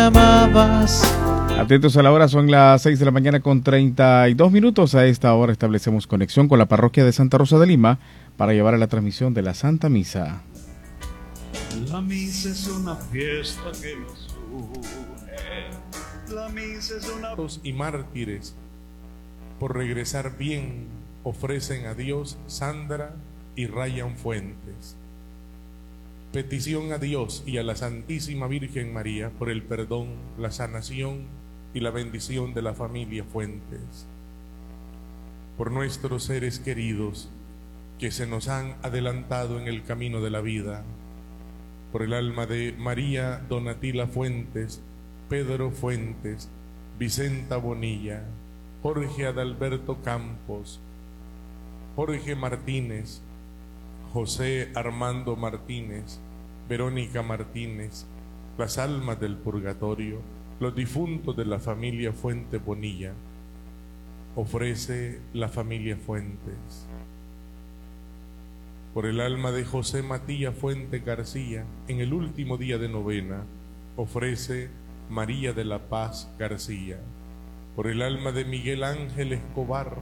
amabas. Atentos a la hora, son las 6 de la mañana con 32 minutos. A esta hora establecemos conexión con la parroquia de Santa Rosa de Lima para llevar a la transmisión de la Santa Misa. La misa es una fiesta que nos une. La misa es una... Y mártires, por regresar bien, ofrecen a Dios Sandra y Ryan Fuentes. Petición a Dios y a la Santísima Virgen María por el perdón, la sanación y la bendición de la familia Fuentes. Por nuestros seres queridos que se nos han adelantado en el camino de la vida. Por el alma de María Donatila Fuentes, Pedro Fuentes, Vicenta Bonilla, Jorge Adalberto Campos, Jorge Martínez, José Armando Martínez, Verónica Martínez, las almas del purgatorio, los difuntos de la familia Fuente Bonilla, ofrece la familia Fuentes. Por el alma de José Matías Fuente García, en el último día de novena, ofrece María de la Paz García. Por el alma de Miguel Ángel Escobar,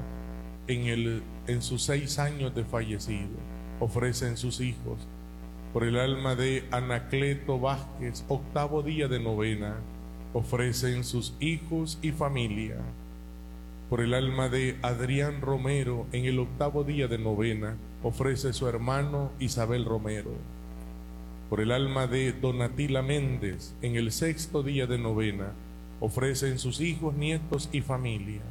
en sus 6 años de fallecido, ofrecen sus hijos. Por el alma de Anacleto Vázquez, 8º día de novena, ofrecen sus hijos y familia. Por el alma de Adrián Romero, en el 8º día de novena, ofrece su hermano Isabel Romero. Por el alma de Donatila Méndez, en el 6º día de novena, ofrecen sus hijos, nietos y familia.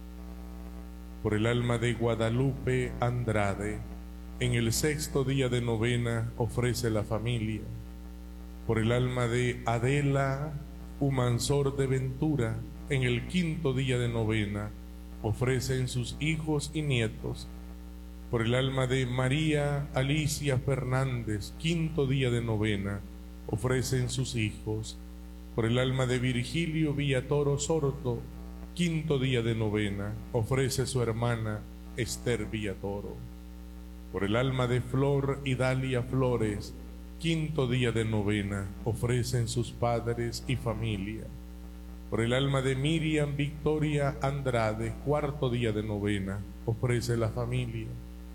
Por el alma de Guadalupe Andrade, en el 6º día de novena, ofrece la familia. Por el alma de Adela Humansor de Ventura, en el 5º día de novena, ofrecen sus hijos y nietos. Por el alma de María Alicia Fernández, 5º día de novena, ofrecen sus hijos. Por el alma de Virgilio Villatoro Sordo, 5º día de novena, ofrece su hermana Esther Villatoro. Por el alma de Flor Idalia Flores, 5º día de novena, ofrecen sus padres y familia. Por el alma de Miriam Victoria Andrade, 4º día de novena, ofrece la familia.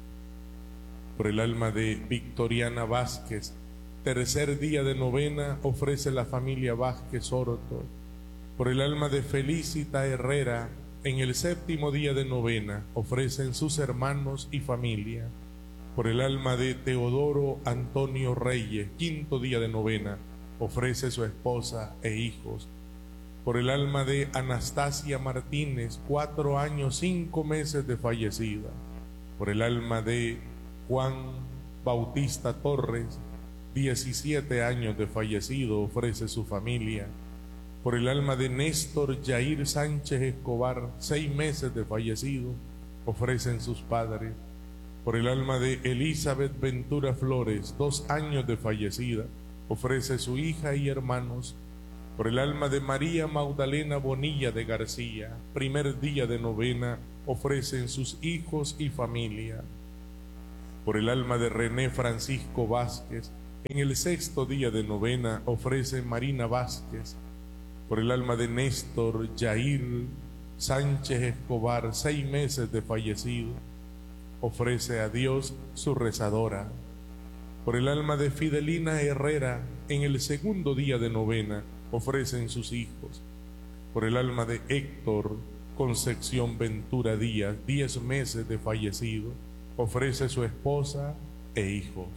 Por el alma de Victoriana Vázquez, 3er día de novena, ofrece la familia Vázquez Orto. Por el alma de Felicita Herrera, en el 7º día de novena, ofrecen sus hermanos y familia. Por el alma de Teodoro Antonio Reyes, 5º día de novena, ofrece su esposa e hijos. Por el alma de Anastasia Martínez, 4 años 5 meses de fallecida. Por el alma de Juan Bautista Torres, 17 años de fallecido, ofrece su familia. Por el alma de Néstor Jair Sánchez Escobar, 6 meses de fallecido, ofrecen sus padres. Por el alma de Elizabeth Ventura Flores, 2 años de fallecida, ofrece su hija y hermanos. Por el alma de María Magdalena Bonilla de García, 1er día de novena, ofrecen sus hijos y familia. Por el alma de René Francisco Vázquez, en el 6º día de novena, ofrece Marina Vázquez. Por el alma de Néstor Jair Sánchez Escobar, 6 meses de fallecido, ofrece a Dios su rezadora. Por el alma de Fidelina Herrera, en el 2º día de novena, ofrecen sus hijos. Por el alma de Héctor Concepción Ventura Díaz, 10 meses de fallecido, ofrece su esposa e hijos.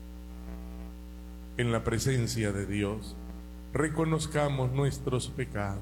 En la presencia de Dios, reconozcamos nuestros pecados